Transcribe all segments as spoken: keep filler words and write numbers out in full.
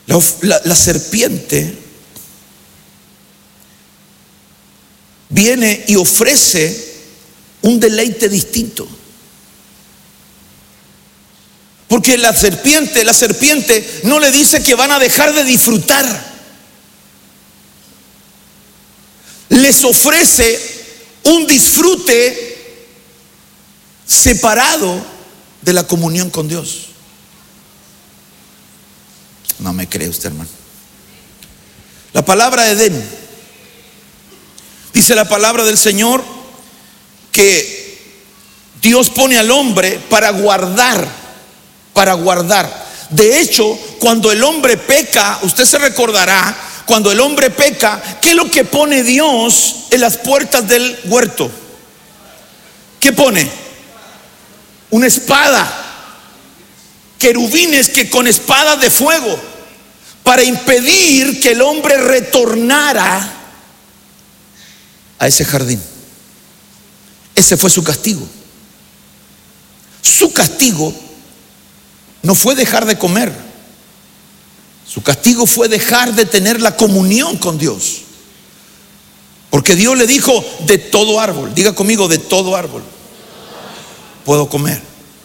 La, la, la serpiente viene y ofrece un deleite distinto. Porque la serpiente, la serpiente no le dice que van a dejar de disfrutar. Les ofrece un disfrute separado de la comunión con Dios. No me cree usted, hermano. La palabra Edén, dice la palabra del Señor que Dios pone al hombre para guardar, para guardar. De hecho, cuando el hombre peca, usted se recordará, cuando el hombre peca, ¿qué es lo que pone Dios en las puertas del huerto? ¿Qué pone? Una espada. Querubines que con espadas de fuego, para impedir que el hombre retornara a ese jardín. Ese fue su castigo. Su castigo no fue dejar de comer. Su castigo fue dejar de tener la comunión con Dios. Porque Dios le dijo: de todo árbol, diga conmigo, de todo árbol puedo comer.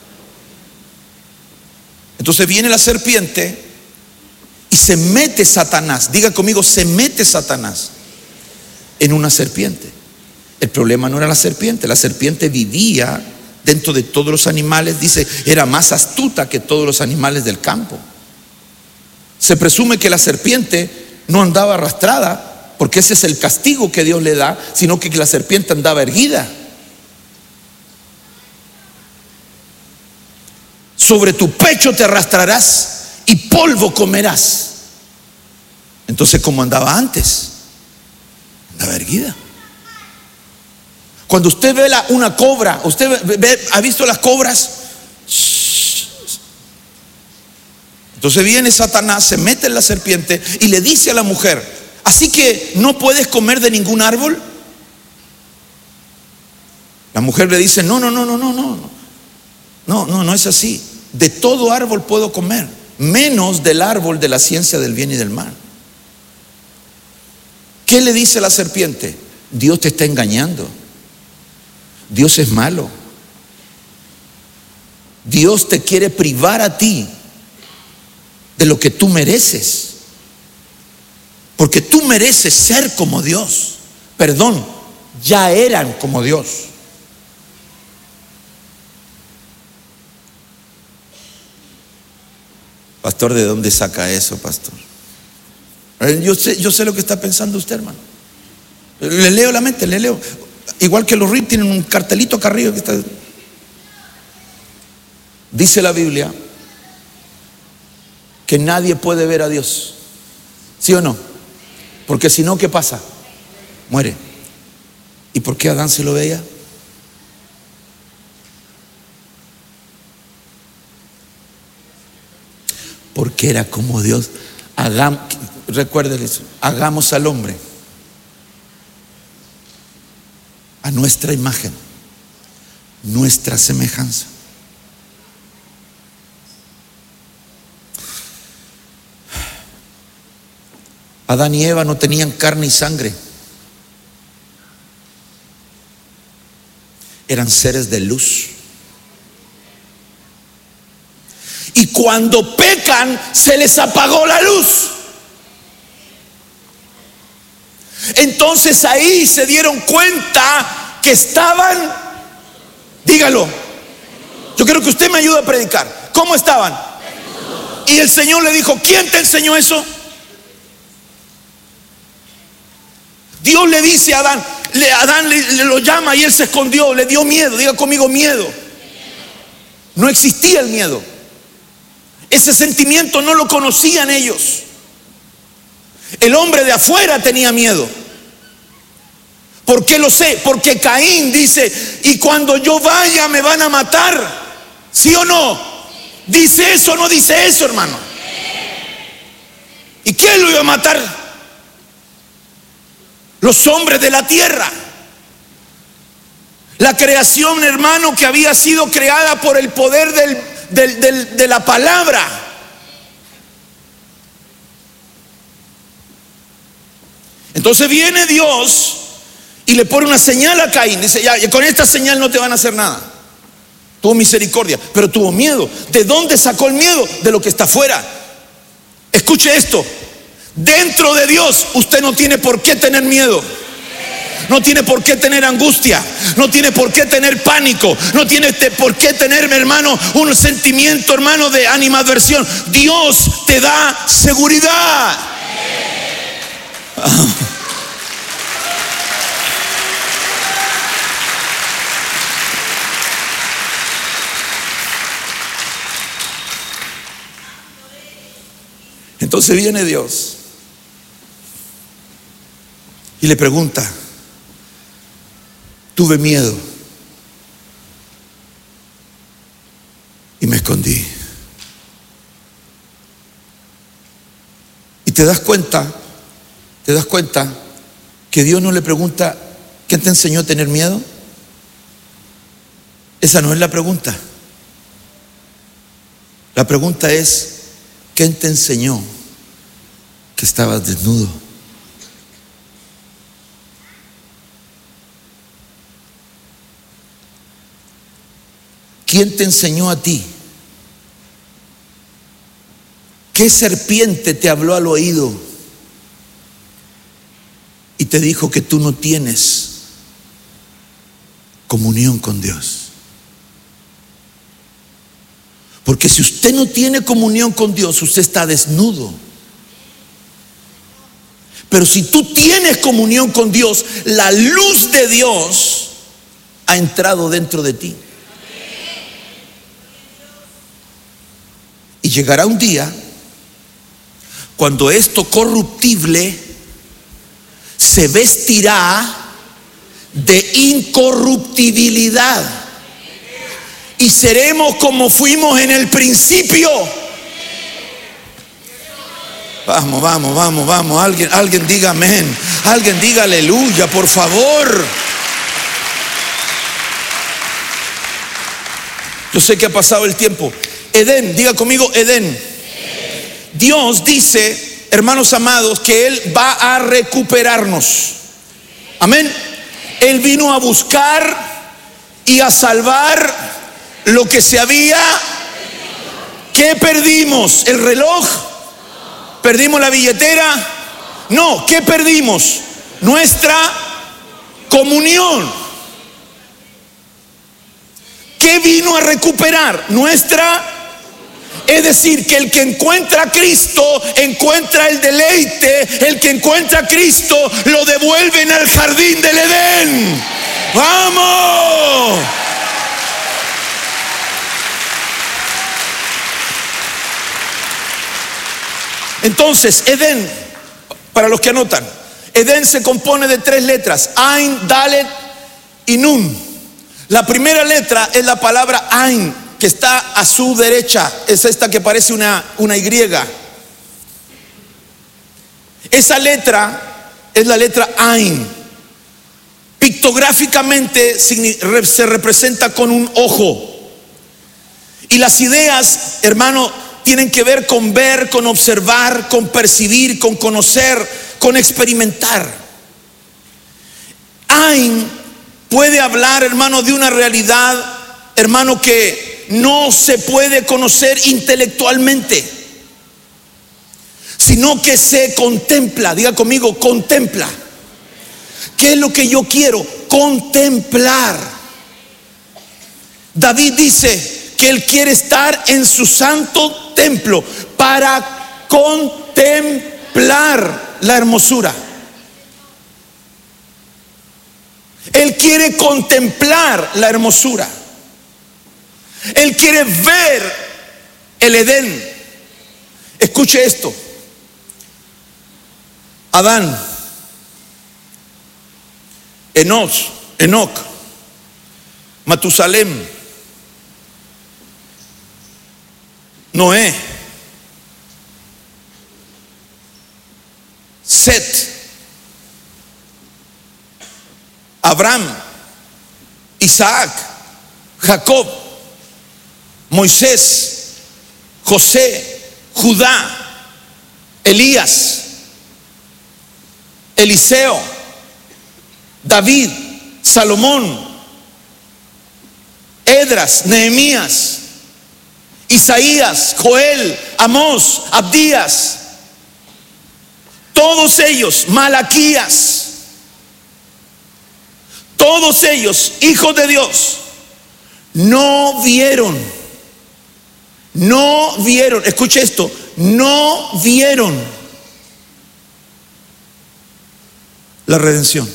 Entonces viene la serpiente y se mete Satanás, diga conmigo, se mete Satanás en una serpiente. El problema no era la serpiente, la serpiente vivía dentro de todos los animales, dice, era más astuta que todos los animales del campo. Se presume que la serpiente no andaba arrastrada, porque ese es el castigo que Dios le da, sino que la serpiente andaba erguida. Sobre tu pecho te arrastrarás y polvo comerás. Entonces, ¿cómo andaba antes? Andaba erguida. Cuando usted ve la, una cobra, ¿usted ve, ve, ha visto las cobras? Entonces viene Satanás, se mete en la serpiente y le dice a la mujer: así que no puedes comer de ningún árbol. La mujer le dice: no, no, no, no, no, no, no, no, no es así. De todo árbol puedo comer, menos del árbol de la ciencia del bien y del mal. ¿Qué le dice la serpiente? Dios te está engañando. Dios es malo. Dios te quiere privar a ti de lo que tú mereces, porque tú mereces ser como Dios. Perdón, ya eran como Dios. Pastor, ¿de dónde saca eso, pastor? Yo sé, yo sé lo que está pensando usted, hermano. Le leo la mente, le leo. Igual que los R I P tienen un cartelito acá arriba que está. Dice la Biblia que nadie puede ver a Dios. ¿Sí o no? Porque si no, ¿qué pasa? Muere. ¿Y por qué Adán se lo veía? Porque era como Dios. Hagamos, recuerden eso, hagamos al hombre a nuestra imagen, nuestra semejanza. Adán y Eva no tenían carne y sangre. Eran seres de luz. Y cuando pecan, se les apagó la luz. Entonces ahí se dieron cuenta que estaban, dígalo, yo quiero que usted me ayude a predicar. ¿Cómo estaban? Y el Señor le dijo: ¿quién te enseñó eso? Dios le dice a Adán, le, Adán le, le lo llama y él se escondió, le dio miedo. Diga conmigo, miedo. No existía el miedo. Ese sentimiento no lo conocían ellos. El hombre de afuera tenía miedo. ¿Por qué lo sé? Porque Caín dice: y cuando yo vaya me van a matar. ¿Sí o no? ¿Dice eso o no dice eso, hermano? ¿Y quién lo iba a matar? Los hombres de la tierra. La creación, hermano, que había sido creada por el poder del, del, del, de la palabra. Entonces viene Dios y le pone una señal a Caín. Dice, ya, con esta señal no te van a hacer nada. Tuvo misericordia, pero tuvo miedo. ¿De dónde sacó el miedo? De lo que está afuera. Escuche esto. Dentro de Dios usted no tiene por qué tener miedo. No tiene por qué tener angustia. No tiene por qué tener pánico. No tiene por qué tener, hermano, un sentimiento, hermano, de animadversión. Dios te da seguridad. Entonces viene Dios y le pregunta: tuve miedo y me escondí. Y te das cuenta, te das cuenta que Dios no le pregunta: ¿quién te enseñó a tener miedo? Esa no es la pregunta. La pregunta es: ¿quién te enseñó que estabas desnudo? ¿Quién te enseñó a ti? ¿Qué serpiente te habló al oído y te dijo que tú no tienes comunión con Dios? Porque si usted no tiene comunión con Dios, usted está desnudo. Pero si tú tienes comunión con Dios, la luz de Dios ha entrado dentro de ti. Y llegará un día cuando esto corruptible se vestirá de incorruptibilidad. Y seremos como fuimos en el principio. Vamos, vamos, vamos, vamos. Alguien, alguien diga amén. Alguien diga aleluya, por favor. Yo sé que ha pasado el tiempo. Edén, diga conmigo Edén. Dios dice, hermanos amados, que Él va a recuperarnos. Amén. Él vino a buscar y a salvar lo que se había. ¿Qué perdimos? ¿El reloj? ¿Perdimos la billetera? No, ¿qué perdimos? Nuestra comunión. ¿Qué vino a recuperar? Nuestra. Es decir, que el que encuentra a Cristo encuentra el deleite. El que encuentra a Cristo lo devuelven al jardín del Edén. ¡Vamos! Entonces, Edén, para los que anotan, Edén se compone de tres letras: Ain, Dalet y Nun. La primera letra es la palabra Ain, que está a su derecha. Es esta que parece una, una Y. Esa letra es la letra Ain. Pictográficamente se representa con un ojo. Y las ideas, hermano, tienen que ver con ver, con observar, con percibir, con conocer, con experimentar. Ain puede hablar, hermano, de una realidad, hermano, que no se puede conocer intelectualmente, sino que se contempla. Diga conmigo, contempla. ¿Qué es lo que yo quiero? Contemplar. David dice que él quiere estar en su santo templo para contemplar la hermosura. Él quiere contemplar la hermosura. Él quiere ver el Edén. Escuche esto. Adán, Enos, Enoc, Matusalem, Noé, Set, Abraham, Isaac, Jacob, Moisés, José, Judá, Elías. Eliseo, David, Salomón, Esdras, Nehemías, Isaías, Joel, Amós, Abdías, todos ellos, Malaquías, todos ellos, hijos de Dios, no vieron, no vieron, escuche esto, no vieron la redención.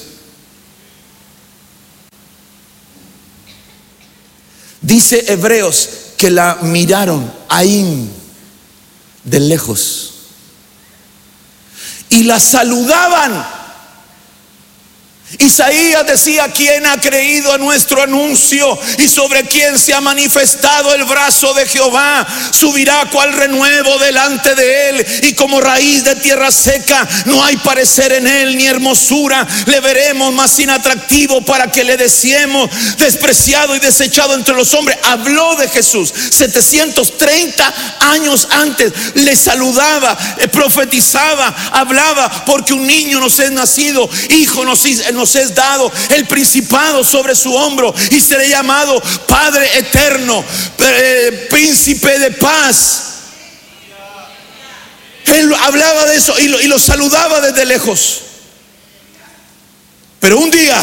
Dice Hebreos que la miraron ahí de lejos y la saludaban. Isaías decía: ¿quién ha creído a nuestro anuncio? Y sobre quién se ha manifestado el brazo de Jehová. Subirá cual renuevo delante de él, y como raíz de tierra seca. No hay parecer en él ni hermosura. Le veremos más inatractivo para que le deseemos. Despreciado y desechado entre los hombres. Habló de Jesús setecientos treinta años antes. Le saludaba, profetizaba, hablaba: porque un niño nos es nacido, hijo nos es nos es dado, el principado sobre su hombro, y será llamado Padre eterno, Príncipe de paz. Él hablaba de eso y lo, y lo saludaba desde lejos. Pero un día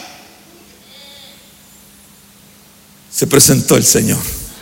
se presentó el Señor.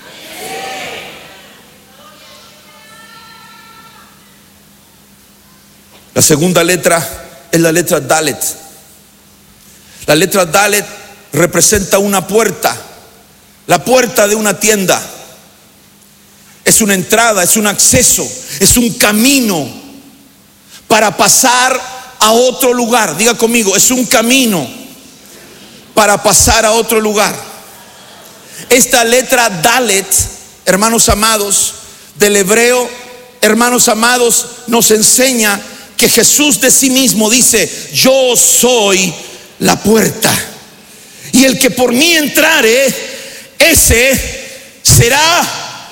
La segunda letra es la letra Dalet. La letra Dalet representa una puerta, la puerta de una tienda. Es una entrada, es un acceso, es un camino para pasar a otro lugar. Diga conmigo: es un camino para pasar a otro lugar. Esta letra Dalet, hermanos amados, del hebreo, hermanos amados, nos enseña que Jesús de sí mismo dice: yo soy la puerta, y el que por mí entrare, ese será,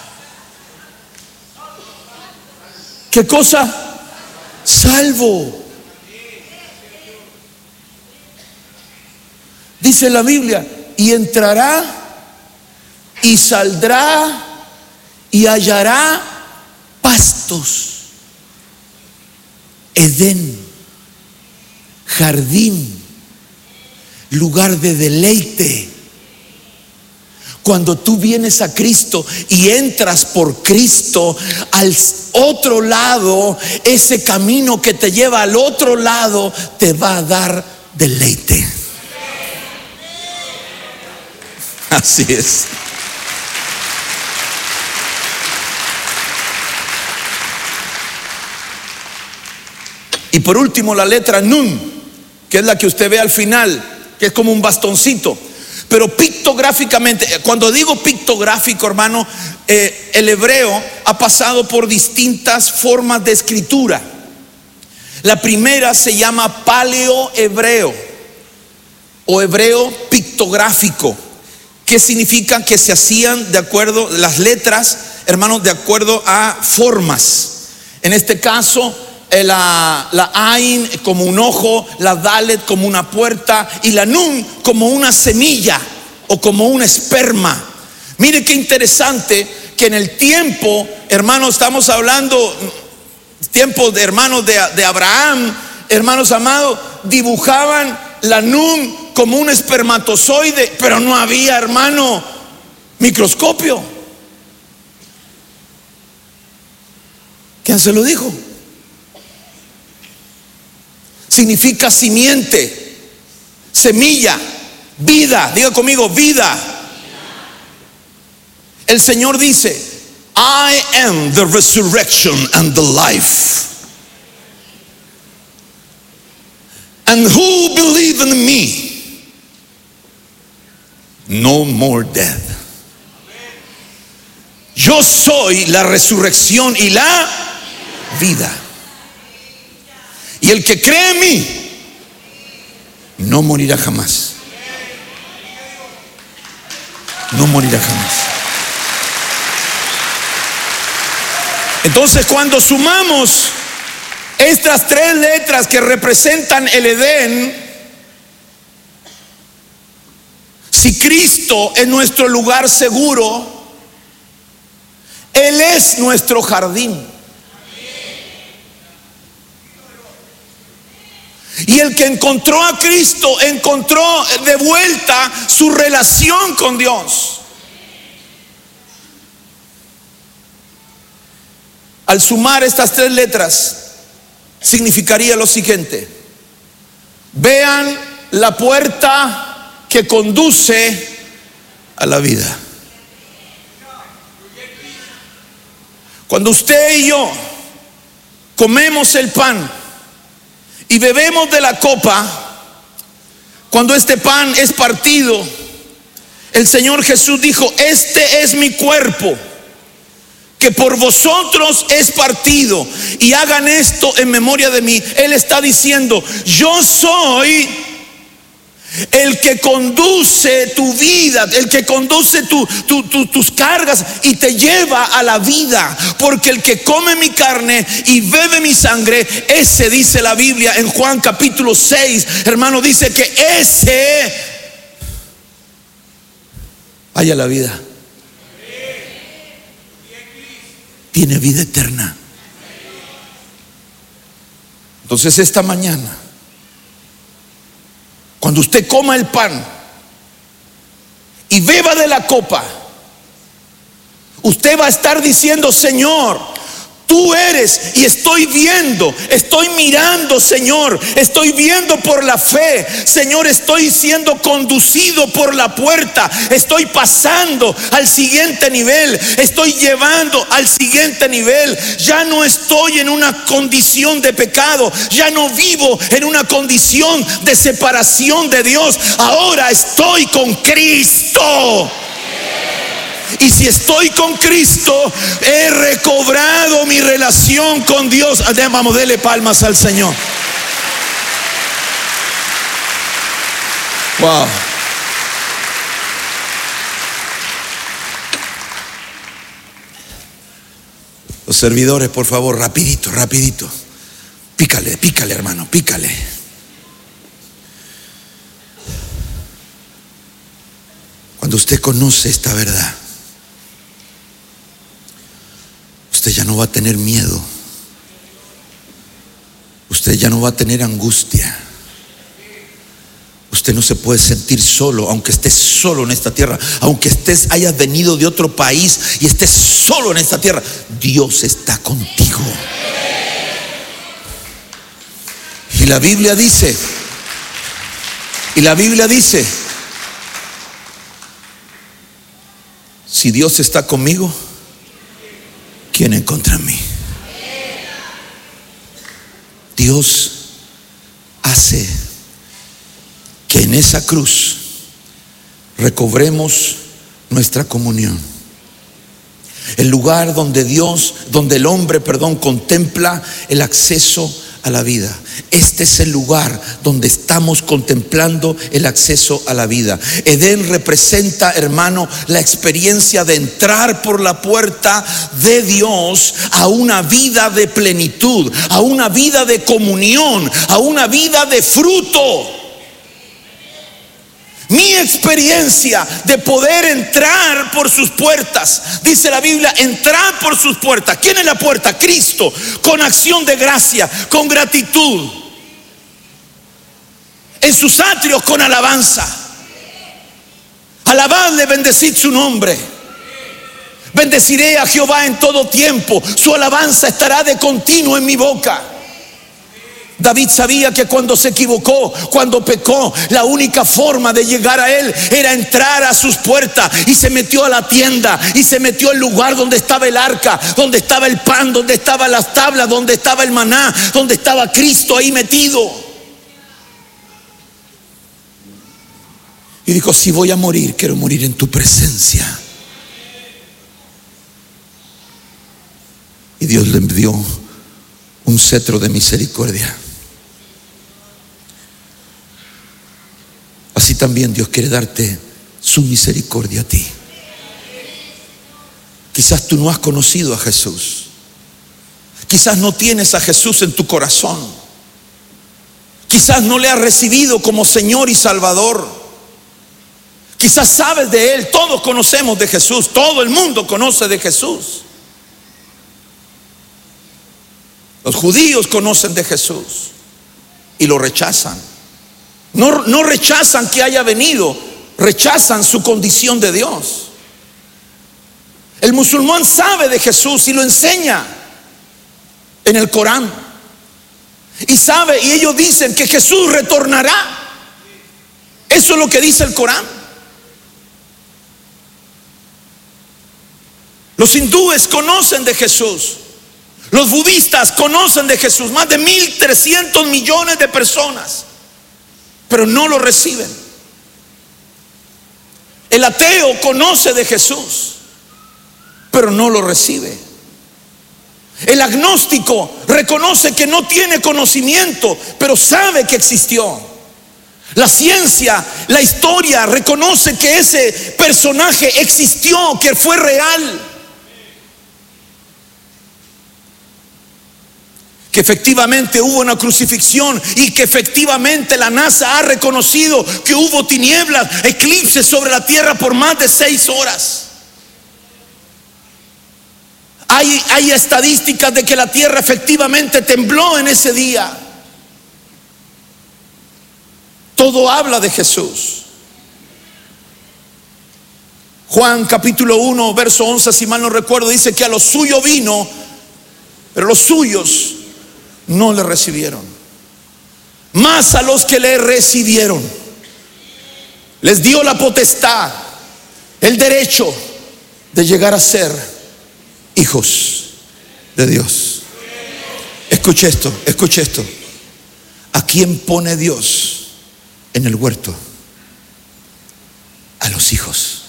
¿qué cosa? Salvo. Dice la Biblia: y entrará y saldrá y hallará pastos, Edén, jardín, lugar de deleite. Cuando tú vienes a Cristo y entras por Cristo al otro lado, ese camino que te lleva al otro lado te va a dar deleite. Así es. Y por último, la letra Nun, que es la que usted ve al final, que es como un bastoncito. Pero pictográficamente, cuando digo pictográfico, hermano, eh, el hebreo ha pasado por distintas formas de escritura. La primera se llama paleohebreo o hebreo pictográfico, que significa que se hacían de acuerdo, las letras, hermanos, de acuerdo a formas. En este caso, La, la Ain como un ojo, la Dalet como una puerta, y la Nun como una semilla o como un esperma. Mire qué interesante que en el tiempo, hermanos, estamos hablando tiempos de hermanos de, de Abraham, hermanos amados, dibujaban la Nun como un espermatozoide, pero no había, hermano, microscopio. ¿Quién se lo dijo? Significa simiente, semilla, vida. Diga conmigo: vida. El Señor dice: I am the resurrection and the life. And who believe in me, no more death. Yo soy la resurrección y la vida. Y el que cree en mí no morirá jamás. No morirá jamás. Entonces, cuando sumamos Estas tres letras que representan el Edén, si Cristo es nuestro lugar seguro, Él es nuestro jardín. Y el que encontró a Cristo encontró de vuelta su relación con Dios. Al sumar estas tres letras, significaría lo siguiente: vean la puerta que conduce a la vida. Cuando usted y yo comemos el pan y bebemos de la copa, cuando este pan es partido, el Señor Jesús dijo: este es mi cuerpo, que por vosotros es partido, y hagan esto en memoria de mí. Él está diciendo: yo soy el que conduce tu vida, el que conduce tu, tu, tu, tus cargas y te lleva a la vida. Porque el que come mi carne y bebe mi sangre, ese, dice la Biblia en Juan capítulo seis, hermano, dice que ese haya la vida, tiene vida eterna. Entonces esta mañana, cuando usted coma el pan y beba de la copa, usted va a estar diciendo: Señor, tú eres, y estoy viendo, estoy mirando, Señor, estoy viendo por la fe, Señor, estoy siendo conducido por la puerta, estoy pasando al siguiente nivel, estoy llevando al siguiente nivel. Ya no estoy en una condición de pecado, ya no vivo en una condición de separación de Dios, ahora estoy con Cristo. Y si estoy con Cristo, he recobrado mi relación con Dios. Vamos, dele palmas al Señor. Wow. Los servidores, por favor, rapidito, rapidito. Pícale, pícale, hermano, pícale. Cuando usted conoce esta verdad, usted ya no va a tener miedo, usted ya no va a tener angustia, usted no se puede sentir solo, aunque estés solo en esta tierra, aunque estés, hayas venido de otro país y estés solo en esta tierra, Dios está contigo. Y la Biblia dice, y la Biblia dice, si Dios está conmigo, ¿quién en contra de mí? Dios hace que en esa cruz recobremos nuestra comunión. El lugar donde Dios, donde el hombre, perdón, contempla el acceso a la vida. Este es el lugar donde estamos contemplando el acceso a la vida. Edén representa, hermano, la experiencia de entrar por la puerta de Dios a una vida de plenitud, a una vida de comunión, a una vida de fruto. Mi experiencia de poder entrar por sus puertas, dice la Biblia, entrar por sus puertas. ¿Quién es la puerta? Cristo. Con acción de gracia, con gratitud. En sus atrios con alabanza. Alabadle, bendecid su nombre. Bendeciré a Jehová en todo tiempo, su alabanza estará de continuo en mi boca. David sabía que cuando se equivocó, cuando pecó, la única forma de llegar a él era entrar a sus puertas, y se metió a la tienda y se metió al lugar donde estaba el arca, donde estaba el pan, donde estaban las tablas, donde estaba el maná, donde estaba Cristo ahí metido. Y dijo: si voy a morir, quiero morir en tu presencia. Y Dios le dio un cetro de misericordia. Así también Dios quiere darte su misericordia a ti. Quizás tú no has conocido a Jesús. Quizás no tienes a Jesús en tu corazón. Quizás no le has recibido como Señor y Salvador. Quizás sabes de Él. Todos conocemos de Jesús. Todo el mundo conoce de Jesús. Los judíos conocen de Jesús y lo rechazan. No, no rechazan que haya venido, rechazan su condición de Dios. El musulmán sabe de Jesús y lo enseña en el Corán. Y sabe, y ellos dicen que Jesús retornará. Eso es lo que dice el Corán. Los hindúes conocen de Jesús. Los budistas conocen de Jesús. Más de mil trescientos millones de personas, pero no lo reciben. El ateo conoce de Jesús, pero no lo recibe. El agnóstico reconoce que no tiene conocimiento, pero sabe que existió. La ciencia, la historia reconoce que ese personaje existió, que fue real, que efectivamente hubo una crucifixión y que efectivamente la NASA ha reconocido que hubo tinieblas, eclipses sobre la tierra por más de seis horas. Hay, hay estadísticas de que la tierra efectivamente tembló en ese día. Todo habla de Jesús. Juan capítulo uno, verso once, si mal no recuerdo, dice que a lo suyo vino, pero los suyos no le recibieron. Mas a los que le recibieron, les dio la potestad, el derecho de llegar a ser hijos de Dios. Escuche esto, escuche esto. ¿A quién pone Dios en el huerto? A los hijos.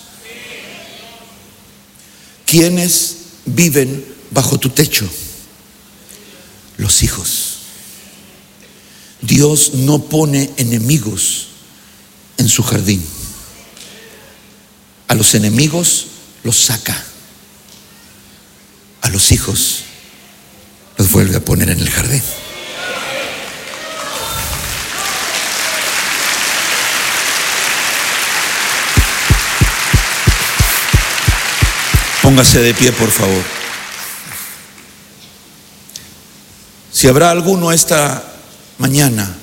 ¿Quiénes viven bajo tu techo? Los hijos. Dios no pone enemigos en su jardín. A los enemigos los saca. A los hijos los vuelve a poner en el jardín. Póngase de pie, por favor. Si habrá alguno esta mañana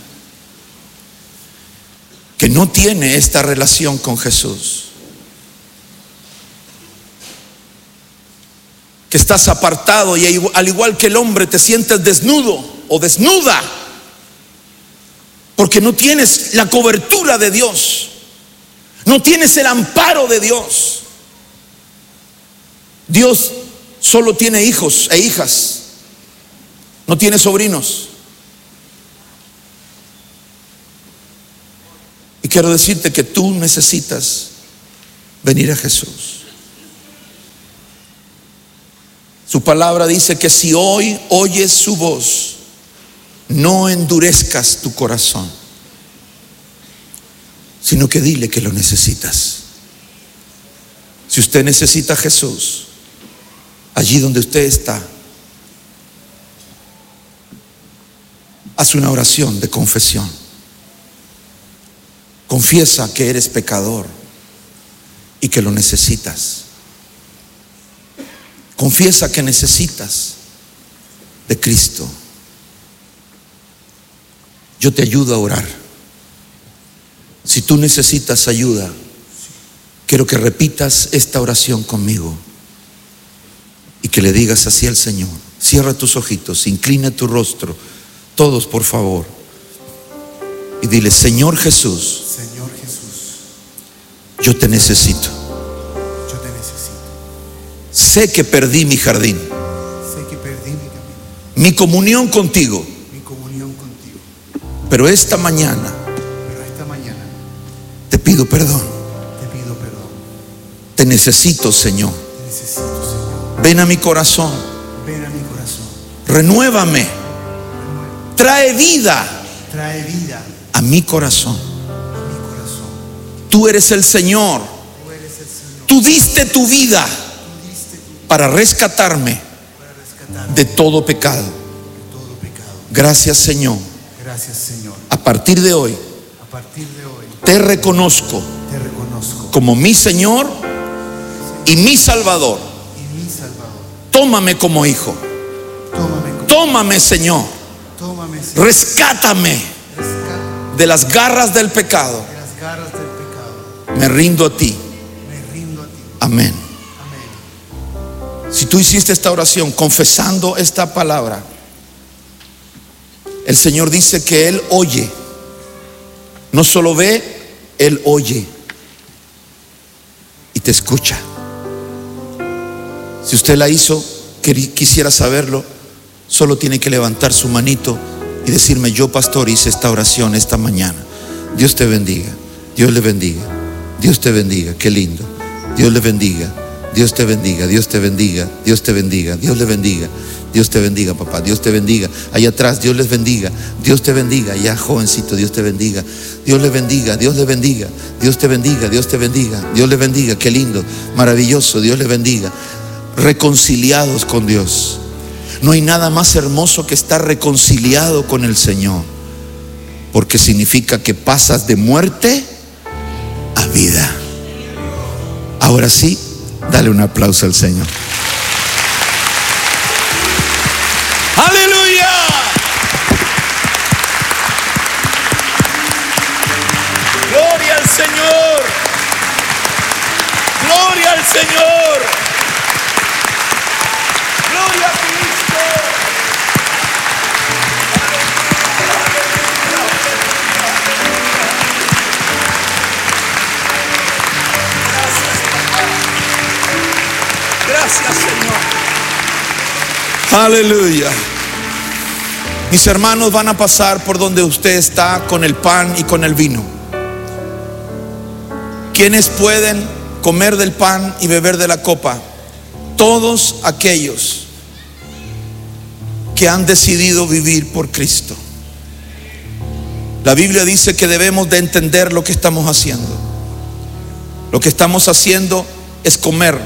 que no tiene esta relación con Jesús, que estás apartado y al igual que el hombre te sientes desnudo o desnuda porque no tienes la cobertura de Dios, no tienes el amparo de Dios. Dios solo tiene hijos e hijas, no tiene sobrinos. Y quiero decirte que tú necesitas venir a Jesús. Su palabra dice que si hoy oyes su voz, no endurezcas tu corazón, sino que dile que lo necesitas. Si usted necesita a Jesús, allí donde usted está, haz una oración de confesión. Confiesa que eres pecador y que lo necesitas. Confiesa que necesitas de Cristo. Yo te ayudo a orar. Si tú necesitas ayuda, quiero que repitas esta oración conmigo y que le digas así al Señor. Cierra tus ojitos, inclina tu rostro, todos por favor, y dile: Señor Jesús, Señor Jesús, yo te necesito. yo te necesito. Sé que perdí mi jardín, Sé que perdí mi camino, mi comunión contigo, mi comunión contigo, pero esta mañana pero esta mañana te pido perdón. te pido perdón. Te necesito, Señor. Te necesito, Señor. Ven a mi corazón, Ven a mi corazón. renuévame, Renueva. trae vida Trae vida a mi corazón. a mi corazón. Tú eres el Señor. Tú eres el Señor. Tú diste tu vida Tú diste tu vida para rescatarme para rescatarme rescatarme de todo pecado. de todo pecado. Gracias, Señor. Gracias, Señor. A partir de hoy A partir de hoy te reconozco te reconozco como mi Señor y mi Salvador. y mi Salvador. Tómame como hijo. Tómame, como- Tómame, Señor. tómame, Señor. Rescátame Rescátame de las garras del pecado. de las garras del pecado. Me rindo a ti. Me rindo a ti. Amén. Amén. Si tú hiciste esta oración confesando esta palabra, el Señor dice que Él oye. No solo ve, Él oye y te escucha. Si usted la hizo, queri- quisiera saberlo, solo tiene que levantar su manito y decirme: yo, pastor, hice esta oración esta mañana. Dios te bendiga. Dios le bendiga. Dios te bendiga. Qué lindo. Dios le bendiga. Dios te bendiga. Dios te bendiga. Dios te bendiga. Dios le bendiga. Dios te bendiga, papá. Dios te bendiga. Allá atrás, Dios les bendiga. Dios te bendiga. Allá, jovencito, Dios te bendiga. Dios le bendiga. Dios le bendiga. Dios te bendiga. Dios te bendiga. Dios le bendiga. Qué lindo. Maravilloso. Dios le bendiga. Reconciliados con Dios. No hay nada más hermoso que estar reconciliado con el Señor, porque significa que pasas de muerte a vida. Ahora sí, dale un aplauso al Señor. ¡Aleluya! Gloria al Señor. Gloria al Señor. Gloria a Cristo. Gracias, Señor. Aleluya. Mis hermanos van a pasar por donde usted está con el pan y con el vino. ¿Quiénes pueden comer del pan y beber de la copa? Todos aquellos que han decidido vivir por Cristo. La Biblia dice que debemos de entender lo que estamos haciendo. Lo que estamos haciendo es comer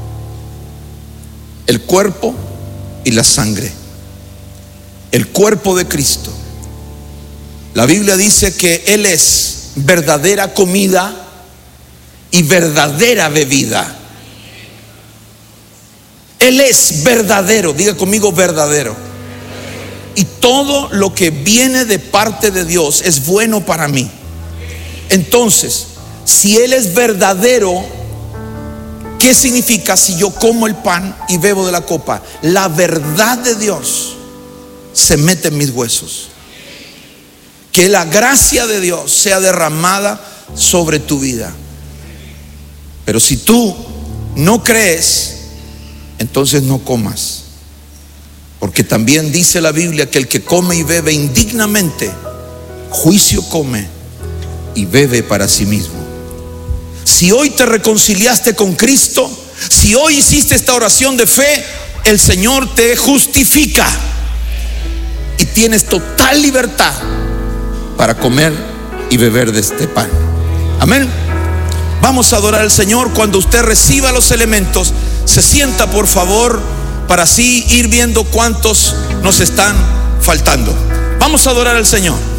el cuerpo y la sangre, el cuerpo de Cristo. La Biblia dice que Él es verdadera comida y verdadera bebida. Él es verdadero, diga conmigo, verdadero. Y todo lo que viene de parte de Dios es bueno para mí. Entonces, si Él es verdadero, ¿qué significa si yo como el pan y bebo de la copa? La verdad de Dios se mete en mis huesos. Que la gracia de Dios sea derramada sobre tu vida. Pero si tú no crees, entonces no comas. Porque también dice la Biblia que el que come y bebe indignamente, juicio come y bebe para sí mismo. Si hoy te reconciliaste con Cristo, si hoy hiciste esta oración de fe, el Señor te justifica y tienes total libertad para comer y beber de este pan. Amén. Vamos a adorar al Señor. Cuando usted reciba los elementos, se sienta, por favor, para así ir viendo cuántos nos están faltando. Vamos a adorar al Señor.